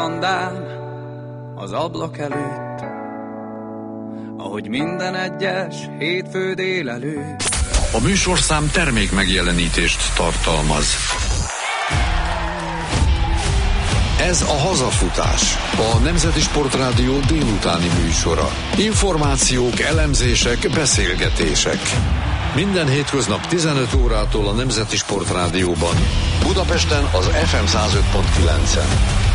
verandán, az ablak előtt, ahogy minden egyes hétfő délelőtt. A műsorszám termék megjelenítést tartalmaz. Ez a Hazafutás, a Nemzeti Sportrádió délutáni műsora. Információk, elemzések, beszélgetések. Minden hétköznap 15 órától a Nemzeti Sportrádióban. Budapesten az FM 105.9-en.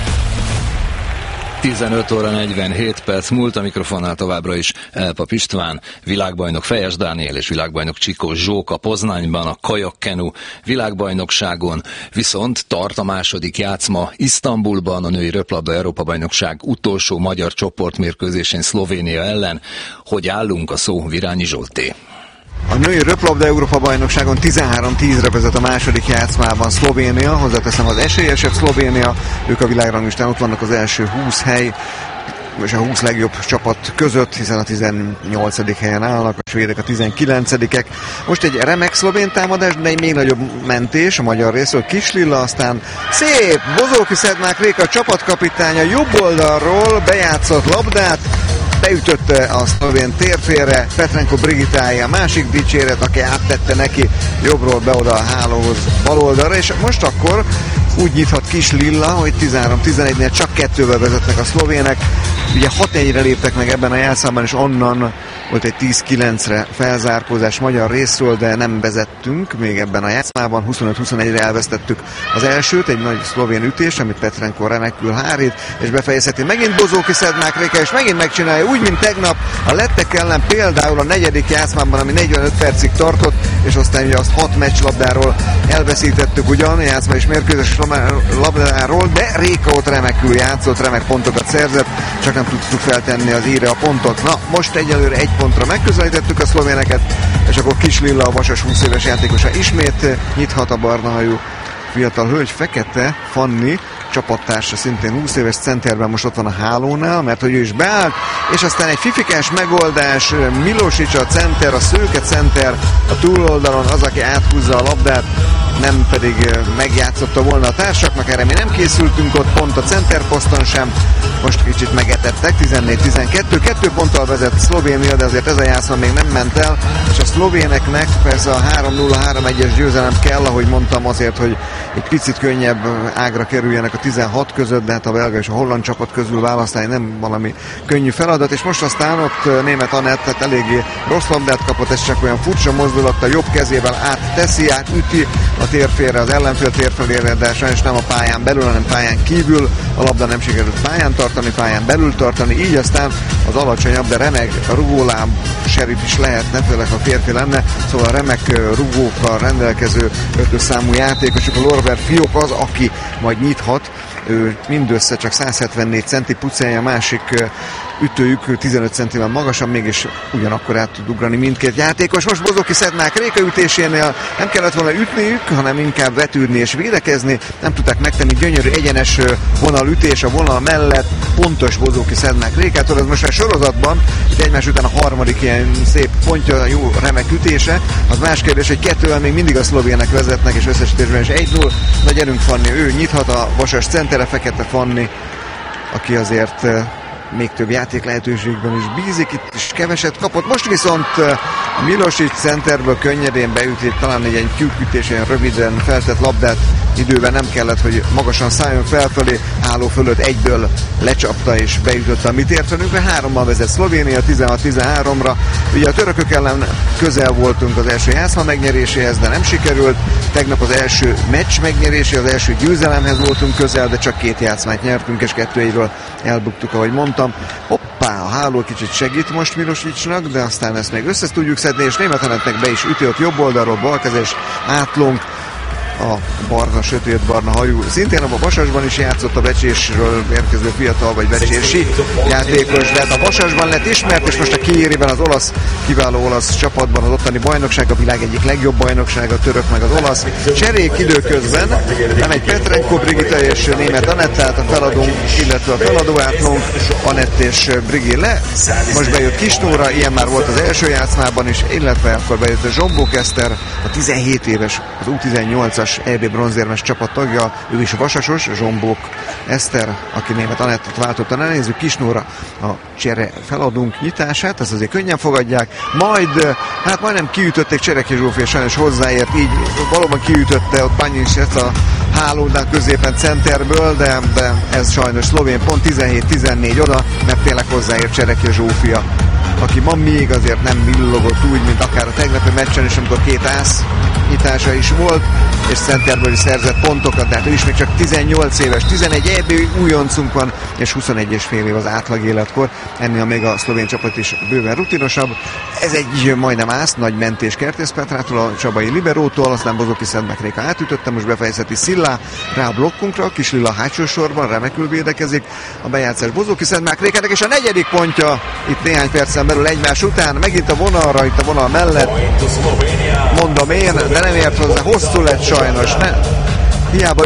15 óra 47 perc múlt, a mikrofonnál továbbra is Elpap István, világbajnok Fejes Dániel és világbajnok Csikó Zsóka Poznányban a kajakkenu világbajnokságon, viszont tart a második játszma Isztambulban a női röplabda Európa-bajnokság utolsó magyar csoportmérkőzésén Szlovénia ellen. Hogy állunk, a szó Virányi Zsolté. A női röplabda Európa-bajnokságon 13-10-re vezet a második játszmában Szlovénia, hozzáteszem az esélyesebb Szlovénia, ők a világranglistán ott vannak az első 20 hely, és a 20 legjobb csapat között, hiszen a 18. helyen állnak, a svédek a 19-ek. Most egy remek szlovén támadás, de egy még nagyobb mentés a magyar részről. Kis Lilla, aztán szép Bozóki Szedmák Réka, a csapatkapitánya jobb oldalról bejátszott labdát, beütötte a szlovén térfélre, Petrenko Brigitája a másik dicséret, aki áttette neki jobbról be oda a hálóhoz bal oldalra, és most akkor úgy nyithat Kis Lilla, hogy 13-11-nél csak 2-vel vezetnek a szlovének. Ugye 6-1-re léptek meg ebben a játszában, és onnan volt egy 10-9-re felzárkózás magyar részről, de nem vezettünk még ebben a játszmában. 25-21-re elvesztettük az elsőt, egy nagy szlovén ütés, amit Petrenko remekül hárít, és befejezheti megint Bozóki Szedmák Réka, és megint megcsinálja úgy, mint tegnap a lettek ellen, például a negyedik játszmában, ami 45 percig tartott, és aztán ugye azt 6 meccslabdáról elveszítettük ugyan, játszma és mérkőzés labdáról, de Réka ott remekül játszott, remek pontokat szerzett, csak nem tudtuk feltenni az íre a pontot. Na, most egyelőre egy pontra megközelítettük a szlovéneket, és akkor Kis Lilla, a Vasas 20 éves játékosa ismét nyithat a barnahajú fiatal hölgy, Fekete Fanni, csapattársa szintén 20 éves centerben most ott van a hálónál, mert hogy ő is beállt, és aztán egy fifikás megoldás, Milosic a center, a szőke center a túloldalon, az, aki áthúzza a labdát, nem pedig megjátszotta volna a társaknak, erre mi nem készültünk ott, pont a centerposzton sem, most kicsit megetettek, 14-12, 2 ponttal vezet Szlovénia, de azért ez a játszma még nem ment el, és a szlovéneknek persze a 3-0-3-1-es győzelem kell, ahogy mondtam, azért, hogy egy picit könnyebb ágra kerüljenek a 16 között, de hát a belga és a holland csapat közül választani nem valami könnyű feladat, és most aztán ott német Anett, tehát eléggé rossz labdát kapott, ez csak olyan furcsa mozdulattal, jobb kezével átteszi, átüti a térfélre, az ellenfél térfélére, de sajnos nem a pályán belül, hanem pályán kívül, a labda nem sikerült pályán tartani, pályán belül tartani, így aztán az alacsonyabb, de remek rugóláb serif is lehetne, főleg ha férfi lenne, szóval remek rugókkal rendelkező 5-ös számú játékosuk, a Lorbert Fiók az, aki majd nyithat, ő mindössze csak 174 centi, Pucelja a másik ütőjük 15 centivel magasabb, mégis ugyanakkor át tud ugrani mindkét játékos. Most Bozóki Szedmák Réka ütésénél nem kellett volna ütniük, hanem inkább vetődni és védekezni. Nem tudták megtenni, gyönyörű egyenes vonalütés a vonal mellett, pontos Bozóki Szedmák Rékától. Ez most a sorozatban, itt egymás után a harmadik ilyen szép pontja, jó remek ütése. Az más kérdés, hogy 2-vel még mindig a szlovének vezetnek, és összesítésben is 1-0. Na gyerünk Fanni, ő nyithat a Vasas centere, Fekete Fanni, aki azért még több játék lehetőségben is bízik, itt is keveset kapott. Most viszont Milosic centerből könnyedén beüti, talán egy tyúkütés, ilyen röviden feltett labdát időben nem kellett, hogy magasan szálljon felfelé, álló fölött egyből lecsapta és beütötte a mi térfelünkre. 3-mal vezet Szlovénia 16-13-ra. Ugye a törökök ellen közel voltunk az első játszma megnyeréséhez, de nem sikerült. Tegnap az első meccs megnyeréséhez, az első győzelemhez voltunk közel, de csak 2 játszmát nyertünk, és 2-1-ről elbuktuk, ahogy mondtam. Hoppá, a háló kicsit segít most Milosicnak, de aztán ezt még össze tudjuk szedni, és német Anetnek be is üti ott jobb oldalról, balkezes átlónk, a barna, sötét-barna hajú. Szintén a Vasasban is játszott a Becsésről érkező fiatal, vagy becsési játékos, de a Vasasban lett ismert, és most a Kiériben az olasz, kiváló olasz csapatban az ottani bajnokság, a világ egyik legjobb bajnokság, a török meg az olasz. Cserék időközben nem egy Petrenko Brigita és német Anett, tehát a feladónk, illetve a feladó átlónk, Anett és Brigi le. Most bejött Kisnóra, ilyen már volt az első játszmában is, illetve akkor bejött a Zsombó Keszter, a 17 éves, az U18-as 2020-as EB bronzérmes csapat tagja, ő is vasasos, Zsombók Eszter, aki német Anettet váltotta. Nézzük Kisnóra a csere feladunk nyitását, ezt azért könnyen fogadják, majd hát majdnem kiütötték, Csereki Zsófia sajnos hozzáért, így valóban kiütötte ott Panyics ezt a hálódán középen centerből, de ez sajnos szlovén pont, 17-14 oda, mert tényleg hozzáért Csereki Zsófia, aki ma még azért nem villogott úgy, mint akár a tegnapi meccsen is, amikor 2 ász nyitása is volt, és centerből is szerzett pontokat, de hát ő is még csak 18 éves, 11 EB újoncunk van, és 21,5 év az átlag életkor, ennél még a szlovén csapat is bőven rutinosabb. Ez egy majdnem ász, nagy mentés Kertész Petrától, a csabai liberótól, aztán Bozoki Szedmek Réka átütötte, most befejezheti Szillá rá a blokkunkra, Kis Lilla hátsó sorban, remekül védekezik a bejátszás Bozoki Szedmek Rékának, és a 4. pontja itt néhány percen belül egymás után, megint a vonalra, itt a vonal mellett, mondom én, de nem ért hozzá, hosszú lett sajnos, hiába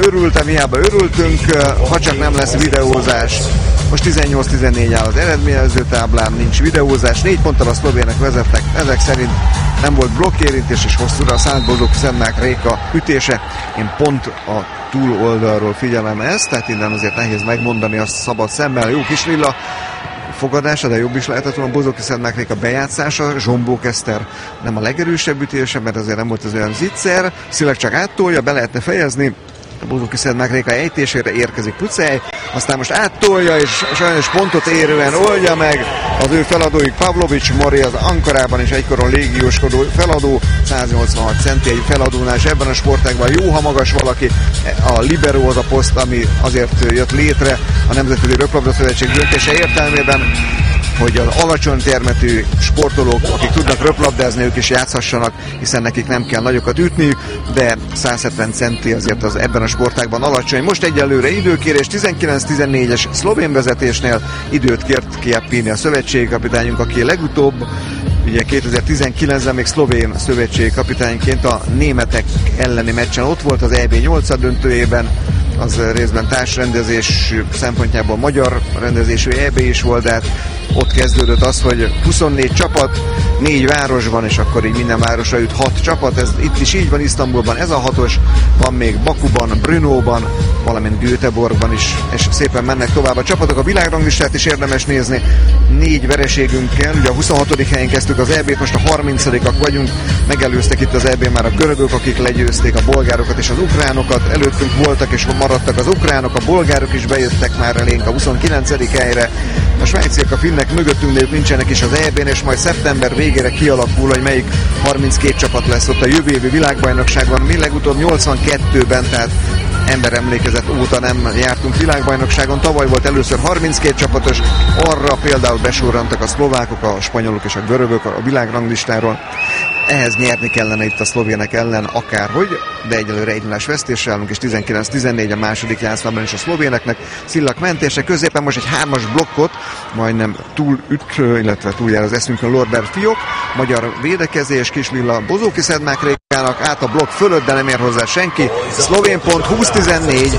örültünk, ha csak nem lesz videózás. Most 18-14 áll az eredményező táblán, nincs videózás, 4 ponttal a szlovének vezettek, ezek szerint nem volt blokkérintés, és hosszúra szállt Bozoki Szedmek Réka ütése. Én pont a túloldalról figyelem ezt, tehát innen azért nehéz megmondani a szabad szemmel. Jó Kis Lilla fogadása, de jobb is lehetett volna. Bozoki Szedmek Réka bejátszása, Zsombók Eszter nem a legerősebb ütése, mert azért nem volt az olyan zicser, Szilek csak áttolja, be lehetne fejezni, a Bozoki Szedmek Réka ejtésére érkezik Pucej, aztán most áttolja, és sajnos pontot érően oldja meg az ő feladóik. Pavlovics Mori az Ankarában is egykoron légióskodó feladó, 186 centi egy feladónál, és ebben a sportágban jó, ha magas valaki. A libero az a poszt, ami azért jött létre a Nemzetközi Röplabda Szövetség döntése értelmében, hogy az alacsony termetű sportolók, akik tudnak röplabdázni, ők is játszhassanak, hiszen nekik nem kell nagyokat ütniük, de 170 centi azért az ebben a sportágban alacsony. Most egyelőre időkérés, 19-14-es szlovén vezetésnél időt kért Kiappini a szövetségkapitányunk, aki legutóbb, ugye 2019-ben még szlovén szövetségkapitányként a németek elleni meccsen ott volt az EB 8 döntőjében, az részben társrendezés szempontjából magyar rendezésű EB is volt, de hát ott kezdődött az, hogy 24 csapat, 4 város van, és akkor így minden városra jut 6 csapat, ez itt is így van, Isztambulban ez a 6-os, van még Bakuban, Brnóban, valamint Göteborgban is, és szépen mennek tovább a csapatok. A világranglistát is érdemes nézni, 4 vereségünkkel, ugye a 26. helyen kezdtük az EB-t, most a 30-ak vagyunk, megelőztek itt az EB-n már a görögök, akik legyőzték a bolgárokat és az ukránokat, előttünk voltak és maradtak az ukránok, a bolgárok is bejöttek már elénk a 29. helyre, a svájciak, a finnek mögöttünk, de ők nincsenek is az EB-n, és majd szeptember végére kialakul, hogy melyik 32 csapat lesz ott a jövő évi világbajnokságban. Mi legutóbb 82-ben, tehát emberemlékezet óta nem jártunk világbajnokságon. Tavaly volt először 32 csapatos, arra például besorrantak a szlovákok, a spanyolok és a görögök a világranglistáról. Ehhez nyerni kellene itt a szlovének ellen akárhogy, de egyelőre egymás vesztéssel állunk, és 19-14 a második játszmában is a szlovéneknek. Szillak mentése középen, most egy 3-as blokkot, majdnem illetve túljár az eszünkön Lorber Fiók, magyar védekezés, Kis Lilla Bozoki Szedmek Rékának, át a blokk fölött, de nem ér hozzá senki. Szlovén pont, 20-14,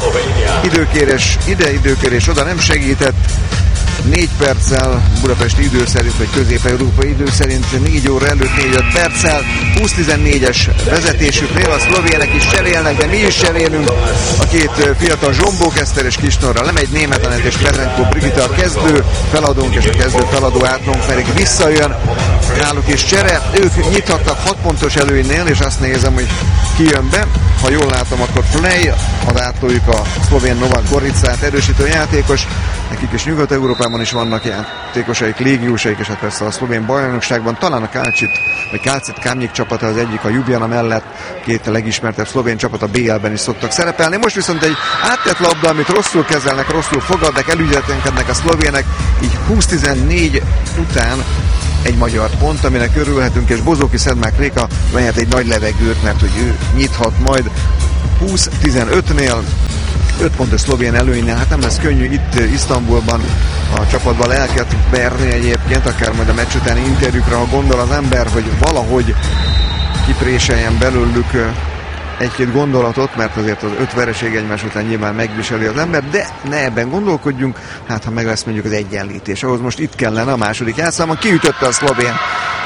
időkérés oda nem segített. 4 perccel, budapesti idő szerint, vagy közép-európai idő szerint 4 óra előtt 4-5 perccel, 20-14-es vezetésüknél a szlovének is cserélnek, de mi is cserélünk. A 2 fiatal Zsombók Eszter és Kisnorra lemegy, Németh Anett és Perenko Brigitta a kezdő feladónk, és a kezdő feladó átlónk pedig visszajön. Náluk is csere, ők nyithattak 6 pontos előnynél, és azt nézem, hogy ki jön be. Ha jól látom, akkor Play, az átlójuk a szlovén Novak Goricát erősítő játékos, nekik is Nyugat-Európában is vannak játékosaik, légiósaik, és hát persze a szlovén bajnokságban talán a Kalcit Kamnik csapata az egyik, a Ljubljana mellett 2 legismertebb szlovén csapat a BL-ben is szoktak szerepelni. Most viszont egy áttett labda, amit rosszul kezelnek, rosszul fogadnak, elügyetlenkednek a szlovének, így 20-14 után egy magyar pont, aminek örülhetünk, és Bozoki Szedmek Réka vehet egy nagy levegőt, mert hogy ő nyithat majd 20-15-nél, 5 pontos szlovén előnynél, hát nem lesz könnyű itt Isztambulban a csapatban lelket verni egyébként, akár majd a meccs utáni interjúkra, ha gondol az ember, hogy valahogy kipréseljen belőlük egy-két gondolatot, mert azért az 5 vereség egymás után nyilván megviseli az ember, de ne ebben gondolkodjunk, hát ha meg lesz mondjuk az egyenlítés. Ahhoz most itt kellene a második játszában, kiütötte a szlovén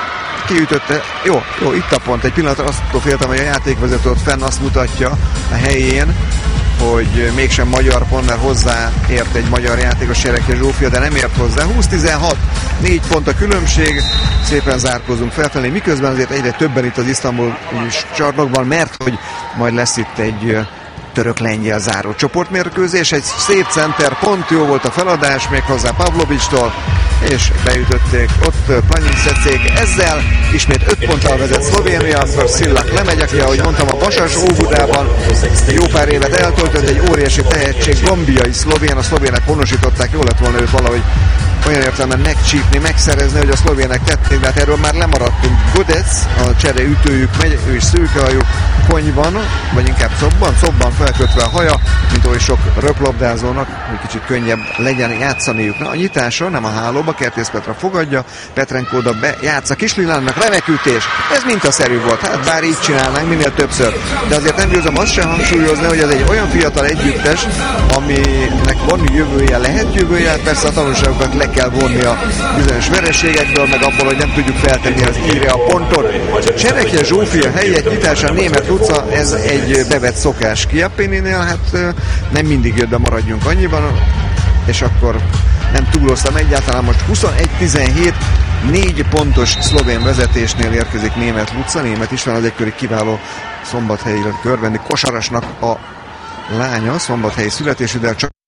kiütötte. Jó, itt a pont. Egy pillanatra azt féltem, hogy a játékvezető ott fenn azt mutatja a helyén, hogy mégsem magyar pont, mert hozzáért egy magyar játékos, Cserekje Zsófia, de nem ért hozzá. 20-16, 4 pont a különbség, szépen zárkózunk felfelé, miközben azért egyre többen itt az Isztambul csarnokban, mert hogy majd lesz itt egy török-lengyel záró csoportmérkőzés, egy szép center, pont jó volt a feladás, méghozzá Pavlovicstól, és beütötték ott Planinszecék. Ezzel ismét 5 ponttal vezet Szlovénia, akkor Szillak lemegy, aki, ahogy mondtam, a Vasas Óbudában jó pár évet eltöltött, egy óriási tehetség, gambiai szlovén, a szlovének honosították, jó lett volna őt valahogy olyan értelemben megcsípni, megszerezni, hogy a szlovének tették, de hát erről már lemaradtunk. Godec, a csereütőjük megy, ő is szőkehajú konyban, vagy inkább szobban felkötve a haja, mint oly sok röplabdázónak, hogy kicsit könnyebb legyen játszaniuk. Na, a nyitásra, nem a hálóba, Kertész Petra fogadja, Petrenko oda bejátsza Kislilának, remek ütés, ez mintaszerű volt, hát bár így csinálnánk minél többször, de azért nem győzöm azt sem hangsúlyozni, hogy ez egy olyan fiatal együttes, aminek van jövője, lehet jövője, persze a tanulságokat le kell vonni a bizonyos vereségekből, meg abból, hogy nem tudjuk feltenni az íre a pontot. Cserekje Zsófia helyett nyitásán Németh Luca, ez egy bevett szokás Kiapéninél, hát nem mindig jött, de maradjunk annyiban, és akkor nem túloztam egyáltalán, most 21-17, 4 pontos szlovén vezetésnél érkezik Németh Luca. Németh István az egykori kiváló szombathelyi körbendi kosarasnak a lánya, szombathelyi születésű, de csak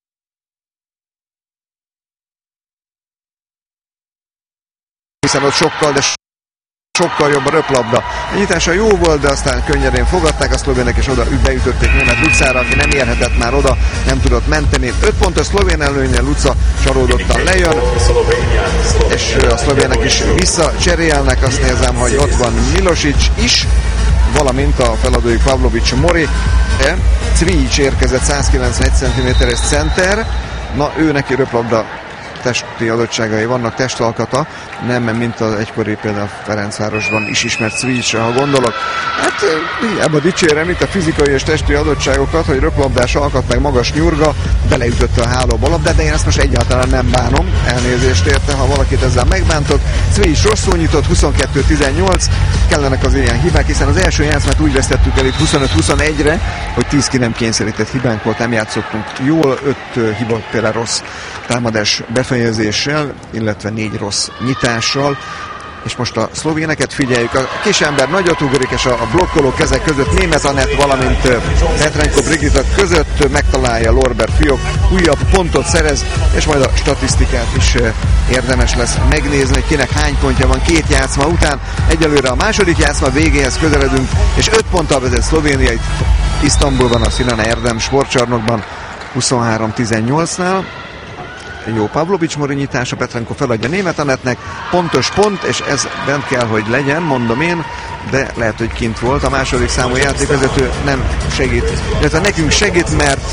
hiszen ott sokkal jobb a röplabda. A nyitása jó volt, de aztán könnyedén fogadták a szlovének, és oda beütötték Németh Lucára, aki nem érhetett már oda, nem tudott menteni. 5 pontos szlovén előnye, Luca csalódottan lejön, és a szlovének is visszacserélnek. Azt nézem, hogy ott van Milosic is, valamint a feladójuk Pavlovics Mori. Cvijic érkezett, 191 cm-es center. Na, ő neki röplabda testi adottságai vannak, testalkata, nem, mint az egykori például Ferencvárosban is ismert Cvijicre, ha gondolok. Hát hiába dicsérem itt a fizikai és testi adottságokat, hogy röplabdás alkat, meg magas nyurga, beleütötte a hálóba a labdát, de én ezt most egyáltalán nem bánom, elnézést érte, ha valakit ezzel megbántott. Cvijic rosszul nyitott, 22-18, kellenek az ilyen hibák, hiszen az első játszmát úgy vesztettük el itt 25-21-re, hogy 10 ki nem kényszerített hibánk volt, nem játszottunk jól, 5 hiba például rossz támadás befejezéssel, illetve 4 rossz nyitással, és most a szlovéneket figyeljük. A kisember nagyot ugrik, és a blokkoló kezek között Németh Anett, valamint Petrenko Brigitta között megtalálja Lorbert Fiók, újabb pontot szerez, és majd a statisztikát is érdemes lesz megnézni, hogy kinek hány pontja van 2 játszma után. Egyelőre a második játszma végéhez közeledünk, és 5 ponttal vezet Szlovénia itt Isztambulban, a Sinana Erdem sportcsarnokban 23-18-nál. Jó Pavlovics Mori nyitása, Petrenko feladja Németh Anettnek, pontos pont, és ez bent kell, hogy legyen, mondom én, de lehet, hogy kint volt. A második számú játékvezető nem segít, illetve nekünk segít, mert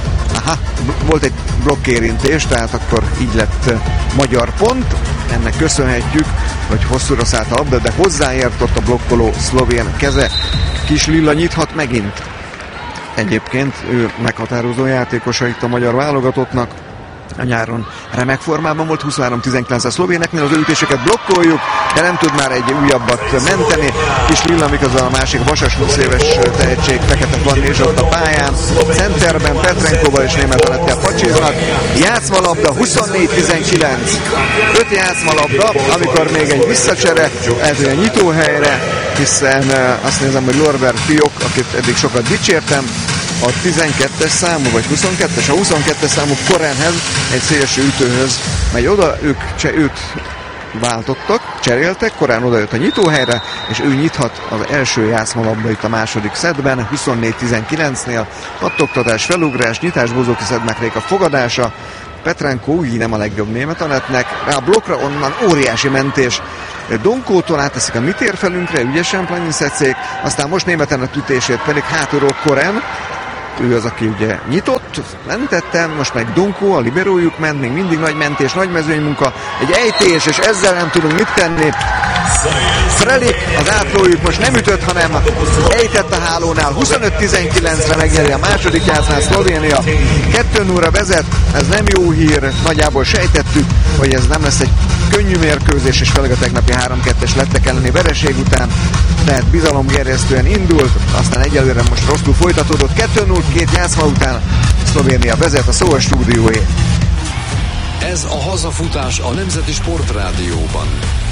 volt egy blokkérintés, tehát akkor így lett magyar pont. Ennek köszönhetjük, hogy hosszúra szállt a labda, de hozzáért ott a blokkoló szlovén keze. Kis Lilla nyithat megint. Egyébként ő meghatározó játékosa itt a magyar válogatottnak. A nyáron remek formában volt, 23-19 a szlovéneknél, az ütéseket blokkoljuk, de nem tud már egy újabbat menteni. Kis Lilla, miközben a másik Vasas 20 éves tehetség Fekete Fanni is ott a pályán. Centerben Petrenkóval és Németh Anettel pacsiznak. Játszmalabda 24-19. 5 játszmalabda, amikor még egy visszacsere, ez a nyitóhelyre, hiszen azt nézem, hogy Lorbert Fiók, akit eddig sokat dicsértem, a 12-es számú, vagy 22-es, a 22-es számú Korenhez, egy szélső ütőhöz megy oda, őt váltottak, cseréltek, Korán odajött a nyitóhelyre, és ő nyithat az első játszmalabda itt a második szedben, 24-19-nél, pattogtatás, felugrás, nyitás, Bozóki Szedmekrék a fogadása, Petrenko így nem a legjobb Németh Anettnek, rá a blokkra onnan óriási mentés, Donkótól átteszik a mi térfelünkre, ügyesen Planinszecék, aztán most Németh Anett ütését pedig hátulról Korán, ő az, aki ugye nyitott, mentette, most meg Donkó, a liberójuk ment, még mindig nagy mentés, nagy mezőnymunka, egy ejtés, és ezzel nem tudunk mit tenni. Frelik, az átlójuk most nem ütött, hanem ejtett a hálónál. 25-19-re megnyeri a második játszmát Szlovénia. 2-0-ra vezet, ez nem jó hír, nagyjából sejtettük, hogy ez nem lesz egy könnyű mérkőzés, és főleg a tegnapi 3-2-es lettek elleni vereség után, tehát bizalomgerjesztően indult, aztán egyelőre most rosszul folytatódott. 2-0 két játszma után Szlovénia vezet, a szó a stúdióé. Ez a hazafutás a Nemzeti Sportrádióban.